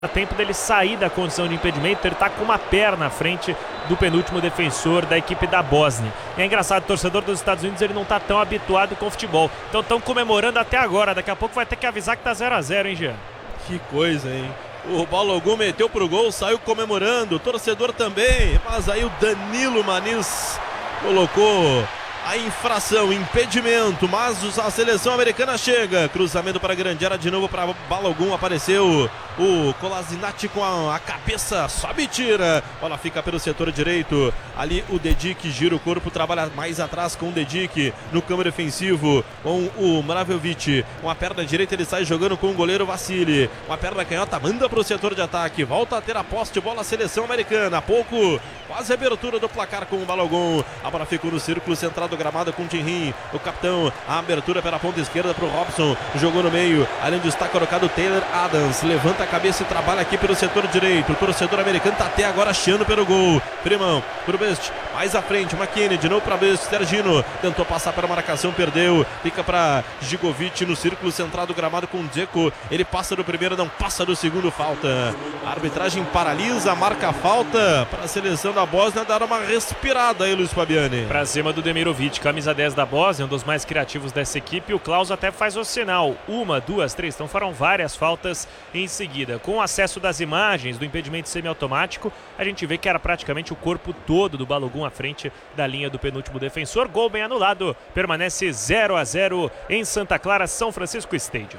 tempo dele sair da condição de impedimento. Ele está com uma perna à frente do penúltimo defensor da equipe da Bósnia. E é engraçado, o torcedor dos Estados Unidos ele não está tão habituado com o futebol. Então estão comemorando até agora. Daqui a pouco vai ter que avisar que tá 0 a 0, hein, Jean? Que coisa, hein? O Balogun meteu pro gol, saiu comemorando, o torcedor também. Mas aí o Danilo Maniz colocou a infração, impedimento, mas a seleção americana chega. Cruzamento para a grande área, de novo para Balogun, apareceu o Kolasinac com a cabeça, sobe e tira. Bola fica pelo setor direito, ali o Dedic gira o corpo, trabalha mais atrás com o Dedic, no campo defensivo com o Mravjovic, com a perna direita ele sai jogando com o goleiro Vassili, com a perna canhota manda para o setor de ataque, volta a ter a posse de bola a seleção americana, há pouco quase a abertura do placar com o Balogun, a bola ficou no círculo central do gramado com o Tinrin, o capitão, a abertura pela ponta esquerda para o Robson, jogou no meio, ali onde está colocado o Taylor Adams, levanta a cabeça e trabalha aqui pelo setor direito, o torcedor americano está até agora chiando pelo gol, Primão, pro Best, mais à frente, McKinney, de novo para Best, Sergino, tentou passar para a marcação, perdeu, fica para Gigovic no círculo central do gramado com o Dzeko, ele passa do primeiro, não passa do segundo, falta, a arbitragem paralisa, marca a falta para a seleção da Bósnia dar uma respirada aí, Luiz Fabiani. Pra cima do Demirovic, camisa 10 da Bósnia, um dos mais criativos dessa equipe, o Klaus até faz o sinal, 1, 2, 3, então foram várias faltas em seguida. Com o acesso das imagens do impedimento semiautomático, a gente vê que era praticamente o corpo todo do Balogun à frente da linha do penúltimo defensor, gol bem anulado, permanece 0 a 0 em Santa Clara, São Francisco Stadium.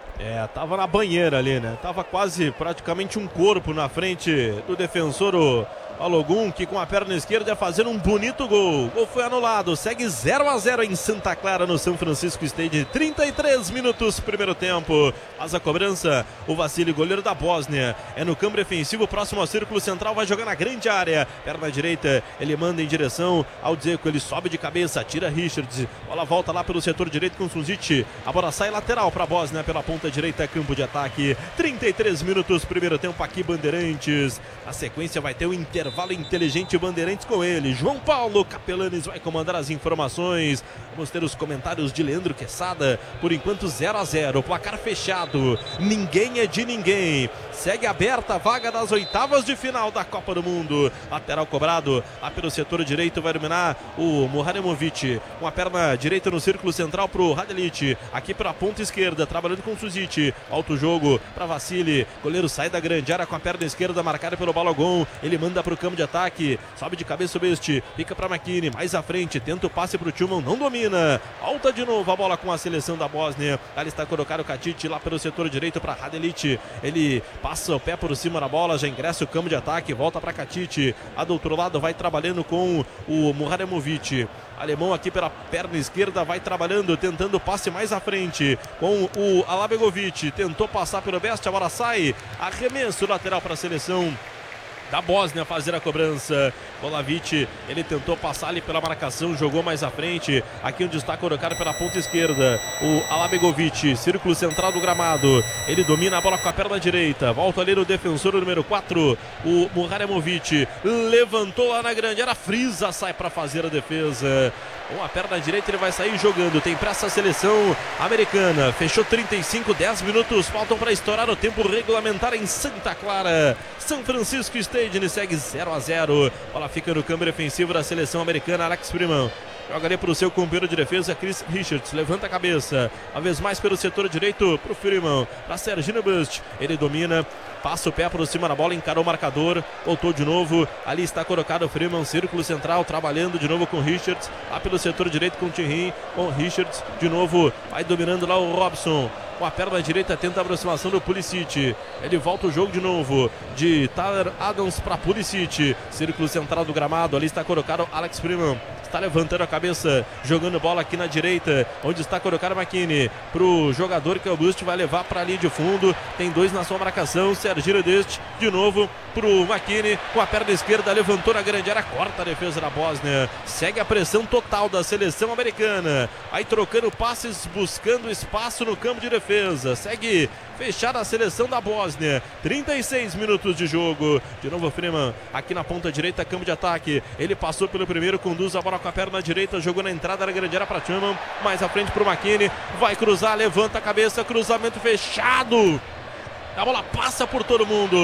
Tava na banheira ali, né? Tava quase praticamente um corpo na frente do defensor, o Balogun, que com a perna esquerda ia fazer um bonito gol. O gol foi anulado, segue 0 a 0 em Santa Clara no São Francisco Stadium. 33 minutos, primeiro tempo. Faz a cobrança o Vassili, goleiro da Bósnia. É no campo defensivo, próximo ao círculo central, vai jogar na grande área. Perna direita, ele manda em direção ao Dzeko, ele sobe de cabeça, tira Richards. Bola volta lá pelo setor direito com o Sunzic. A bola sai lateral para a Bósnia pela ponta direita, campo de ataque. 33 minutos, primeiro tempo aqui, Bandeirantes. Na sequência vai ter o intervalo inteligente, Bandeirantes com ele. João Paulo Capelanes vai comandar as informações. Vamos ter os comentários de Leandro Quesada. Por enquanto 0 a 0, placar fechado. Ninguém é de ninguém. Segue aberta a vaga das oitavas de final da Copa do Mundo. Lateral cobrado lá pelo setor direito, vai dominar o Muraremovic. Com a perna direita no círculo central para o Radelic. Aqui para a ponta esquerda, trabalhando com o Suzic. Alto jogo para Vassili. Goleiro sai da grande área com a perna esquerda marcada pelo Balogun. Ele manda para o campo de ataque. Sobe de cabeça o Best. Fica para McKinney. Mais à frente. Tenta o passe para o Tillman. Não domina. Alta de novo a bola com a seleção da Bósnia. Ali está colocado o Katic lá pelo setor direito para Radelic. Ele passa o pé por cima da bola. Já ingressa o campo de ataque. Volta para Katic. A do outro lado vai trabalhando com o Muraremovic. Alemão aqui pela perna esquerda vai trabalhando, tentando passe mais à frente com o Alabegovic, tentou passar pelo Best, a bola sai, arremesso lateral para a seleção da Bósnia fazer a cobrança. Bolavic, ele tentou passar ali pela marcação, jogou mais à frente, aqui onde está colocado pela ponta esquerda o Alabegovic, círculo central do gramado, ele domina a bola com a perna direita, volta ali no defensor número 4, o Muraremovic, levantou lá na grande área, frisa, sai para fazer a defesa. Com a perna direita ele vai sair jogando, tem pressa a seleção americana, fechou 35, 10 minutos, faltam para estourar o tempo regulamentar em Santa Clara. São Francisco Stadium segue 0 a 0, bola fica no campo defensivo da seleção americana, Alex Primão. Joga ali para o seu companheiro de defesa, Chris Richards, levanta a cabeça, uma vez mais pelo setor direito, para o Freeman, para Serginho Bust, ele domina, passa o pé por cima da bola, encarou o marcador, voltou de novo, ali está colocado o Freeman, círculo central, trabalhando de novo com Richards, lá pelo setor direito com o Thierry, com Richards, de novo, vai dominando lá o Robson, com a perna direita tenta a aproximação do Pulisic, ele volta o jogo de novo, de Taylor Adams para Pulisic, círculo central do gramado, ali está colocado Alex Freeman, está levantando a cabeça, jogando bola aqui na direita, onde está colocado o McKinney, para o jogador que é o Bust, vai levar para a linha de fundo, tem dois na sua marcação, Serginho Dest, de novo para o McKinney, com a perna esquerda, levantou na grande área, corta a defesa da Bósnia, segue a pressão total da seleção americana, aí trocando passes, buscando espaço no campo de defesa, segue fechada a seleção da Bósnia, 36 minutos de jogo, de novo Freeman, aqui na ponta direita, campo de ataque, ele passou pelo primeiro, conduz a bola com a perna direita, jogou na entrada da grande área para Tillman, mais à frente para o McKinney, vai cruzar, levanta a cabeça, cruzamento fechado, A bola passa por todo mundo.